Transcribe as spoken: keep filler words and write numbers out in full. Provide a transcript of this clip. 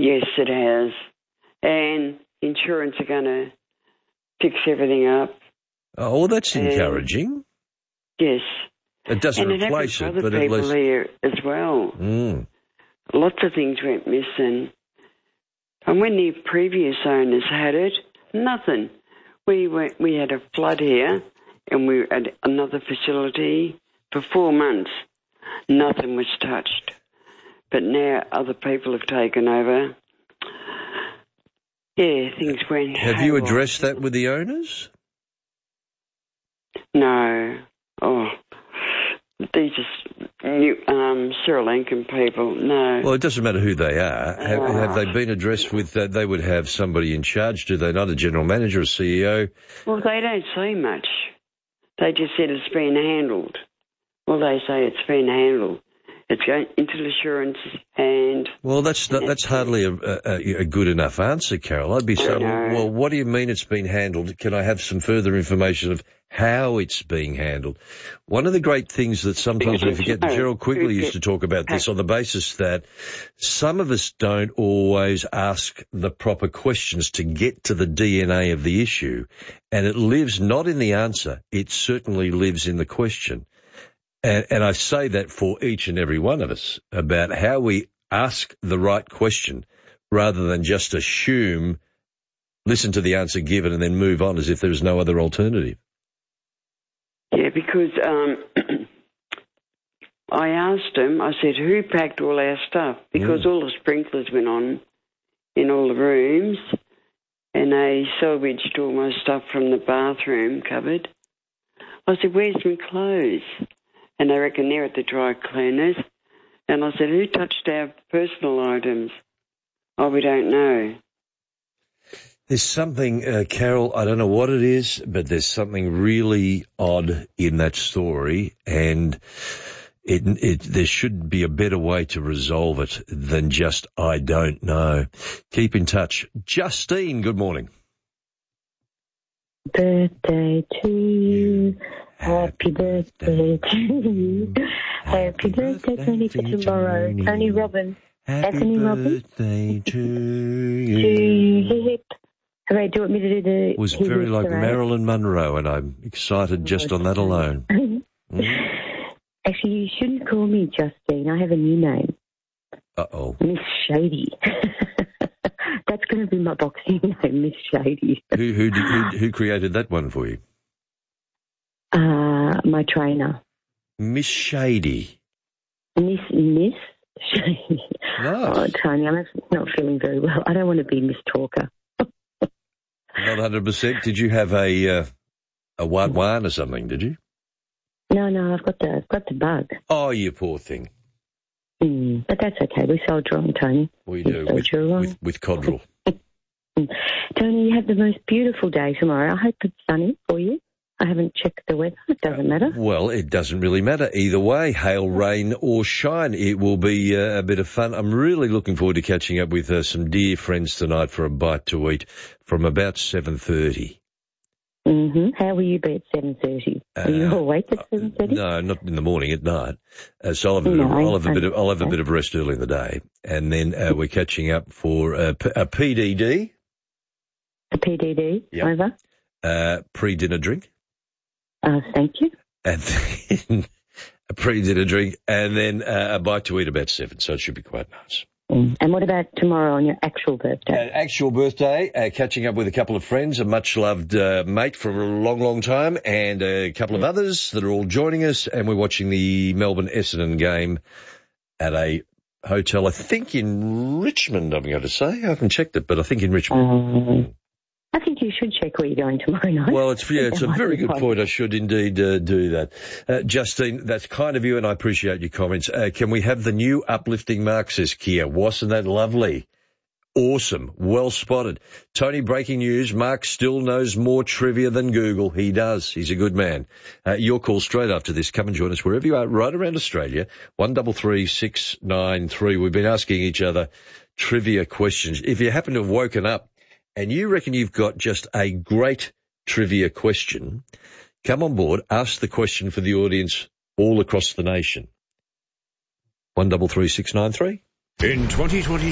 Yes, it has. And insurance are going to fix everything up. Oh, well, that's And, encouraging. Yes. It doesn't and replace it, it, other but at people least... here as well. Mm. Lots of things went missing. And when the previous owners had it, nothing. We went, we had a flood here, and we had another facility for four months. Nothing was touched. But now other people have taken over. Yeah, things went... Have you addressed that with the owners? No. Oh, these are new, um, Sri Lankan people. No. Well, it doesn't matter who they are. Have, Oh. have they been addressed with that? They would have somebody in charge, do they not? A general manager, a C E O? Well, they don't say much. They just said it's been handled. Well, they say it's been handled. It's going into insurance and... Well, that's not, that's hardly a, a, a good enough answer, Carol. I'd be saying, well, what do you mean it's been handled? Can I have some further information of how it's being handled? One of the great things that sometimes we forget, that Gerald Quigley used to talk about this on the basis that some of us don't always ask the proper questions to get to the D N A of the issue, and it lives not in the answer, it certainly lives in the question. And, and I say that for each and every one of us, about how we ask the right question rather than just assume, listen to the answer given and then move on as if there is no other alternative. Yeah, because um, I asked him, I said, who packed all our stuff? Because mm. all the sprinklers went on in all the rooms, and they salvaged all my stuff from the bathroom cupboard. I said, where's my clothes? And they reckon they're at the dry cleaners. And I said, who touched our personal items? Oh, we don't know. There's something, uh, Carol, I don't know what it is, but there's something really odd in that story, and it, it, there should be a better way to resolve it than just, I don't know. Keep in touch. Justine, good morning. Birthday to you. Happy birthday to you. Happy birthday, Tony, for tomorrow. Tony Robbins. Anthony Robbins. Happy birthday to you. To you. Hip. Hooray, do you want me to do the... It was very like right? Marilyn Monroe, and I'm excited just on that alone. mm. Actually, you shouldn't call me Justine. I have a new name. Uh-oh. Miss Shady. That's going to be my boxing name, Miss Shady. who, who, did, who, who created that one for you? Uh, my trainer. Miss Shady. Miss Miss Shady. Nice. Oh, Tony, I'm not feeling very well. I don't want to be Miss Talker. Not one hundred percent. Did you have a uh, a one one or something, did you? No, no, I've got the, I've got the bug. Oh, you poor thing. Mm, but that's okay. We soldier on, Tony. We do, with, with, with Codral. Tony, you have the most beautiful day tomorrow. I hope it's sunny for you. I haven't checked the weather. It doesn't matter. Well, it doesn't really matter either way, hail, rain or shine. It will be uh, a bit of fun. I'm really looking forward to catching up with uh, some dear friends tonight for a bite to eat from about seven thirty. Mm-hmm. How will you be at seven thirty? Are you uh, awake at seven thirty? No, not in the morning, at night. Uh, so I'll have a, bit no, of, I'll have a bit of I'll have a bit of rest early in the day, and then uh, we're catching up for uh, P- a P D D. A P D D, yep. Over. Uh, pre-dinner drink. Uh, thank you. And then a pre-dinner drink, and then uh, a bite to eat about seven, so it should be quite nice. Mm. And what about tomorrow on your actual birthday? Uh, actual birthday, uh, catching up with a couple of friends, a much-loved uh, mate from a long, long time, and a couple of others that are all joining us, and we're watching the Melbourne-Essendon game at a hotel, I think in Richmond, I'm going to say. I haven't checked it, but I think in Richmond. Um, I think you should check where you're going tomorrow night. Well, it's yeah, it's a very good point. I should indeed uh, do that. Uh, Justine, that's kind of you, and I appreciate your comments. Uh, can we have the new uplifting mark, says Kia? Wasn't that lovely? Awesome. Well spotted. Tony, breaking news. Mark still knows more trivia than Google. He does. He's a good man. Uh, your call straight after this. Come and join us wherever you are, right around Australia. one three three six nine three. We've been asking each other trivia questions. If you happen to have woken up and you reckon you've got just a great trivia question, come on board, ask the question for the audience all across the nation. one three three six nine three. In twenty twenty